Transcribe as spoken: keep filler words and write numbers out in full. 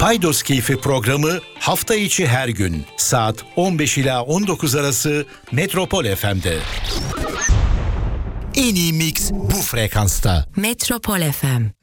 Paydos Keyfi programı hafta içi her gün saat on beş ila on dokuz arası Metropol F M'de. En iyi mix bu frekansta. Metropol F M.